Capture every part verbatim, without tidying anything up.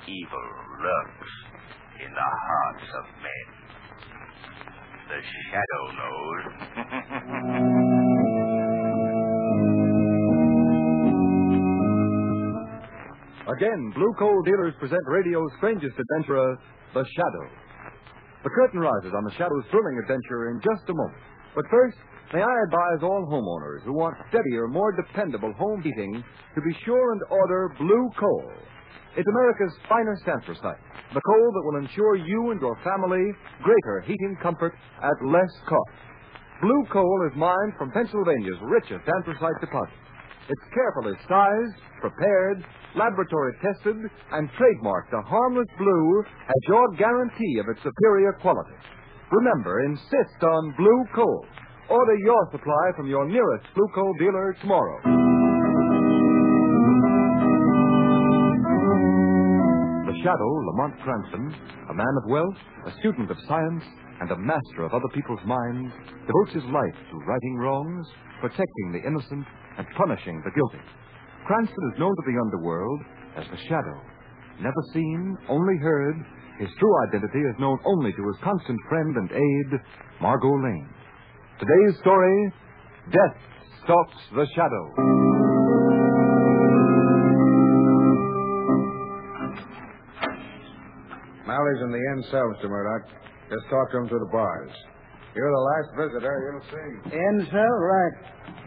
evil lurks in the hearts of men. The Shadow knows. Again, Blue Coal Dealers present radio's strangest adventurer, The Shadow. The curtain rises on The Shadow's thrilling adventure in just a moment. But first, may I advise all homeowners who want steadier, more dependable home heating to be sure and order Blue Coal. It's America's finest anthracite, the coal that will ensure you and your family greater heating comfort at less cost. Blue Coal is mined from Pennsylvania's richest anthracite deposit. It's carefully sized, prepared, laboratory tested, and trademarked a harmless blue as your guarantee of its superior quality. Remember, insist on Blue Coal. Order your supply from your nearest Blue Coal dealer tomorrow. The Shadow, Lamont Cranston, a man of wealth, a student of science, and a master of other people's minds, devotes his life to righting wrongs, protecting the innocent, and punishing the guilty. Cranston is known to the underworld as the Shadow. Never seen, only heard, his true identity is known only to his constant friend and aide, Margot Lane. Today's story, Death Stalks the Shadow. Mally's in the inn cell, Mister Murdoch. Just talk to him through the bars. You're the last visitor, you'll see. Inn cell, right.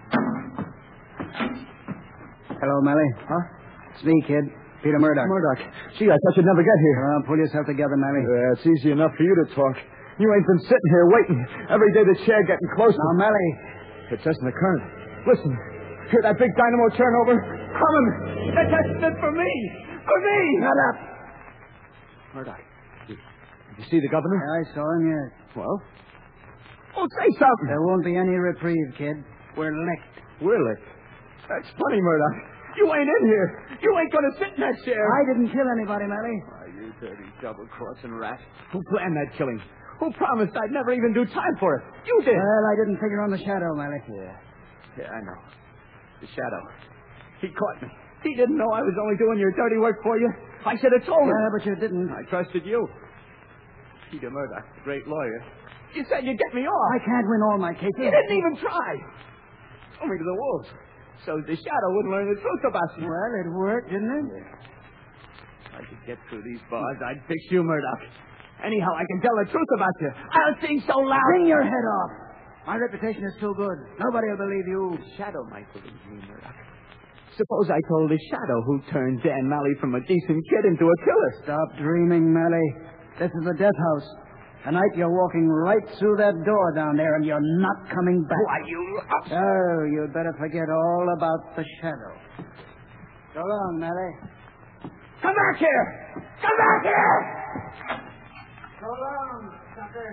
Hello, Mally. Huh? It's me, kid. Peter Murdoch. Murdoch. Gee, I thought you'd never get here. Uh, pull yourself together, Mally. Yeah, it's easy enough for you to talk. You ain't been sitting here waiting. Every day the chair getting closer. Now, Mally. It's just in the current. Listen. Hear that big dynamo turnover? Coming. That's it for me. For me. Shut up. Murdoch. Did you see the governor? I saw him, yes. Well? Oh, say something. There won't be any reprieve, kid. We're licked. We're licked. That's funny, Murdoch. You ain't in here. You ain't going to sit in that chair. I didn't kill anybody, Mally. Oh, you dirty double-crossing rat. Who planned that killing? Who promised I'd never even do time for it? You did. Well, I didn't figure on the Shadow, Mally. Yeah. Yeah, I know. The Shadow. He caught me. He didn't know I was only doing your dirty work for you. I should have told him. Yeah, but you didn't. I trusted you. Peter Murdoch, the great lawyer. You said you'd get me off. I can't win all my cases. You didn't even try. Throw me to the wolves. So the Shadow wouldn't learn the truth about you. Well, it worked, didn't it? Yeah. If I could get through these bars, I'd fix you, Murdoch. Anyhow, I can tell the truth about you. I'll sing so loud. Bring your head off. My reputation is too good. Nobody will believe you. The Shadow might believe me, Murdoch. Suppose I told the Shadow who turned Dan Malley from a decent kid into a killer. Stop dreaming, Mally. This is the death house. Tonight you're walking right through that door down there, and you're not coming back. Why, you... Oh, you'd better forget all about the Shadow. So long, Mally. Come back here! Come back here! So long, sucker.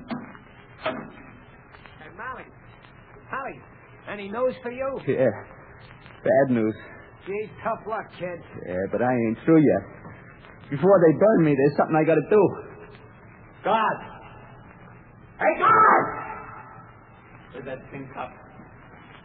Hey, Mally. Mally, any news for you? Yeah. Bad news. Gee, tough luck, kid. Yeah, but I ain't through yet. Before they burn me, there's something I gotta do. God! Hey, God! Where's that pink cup?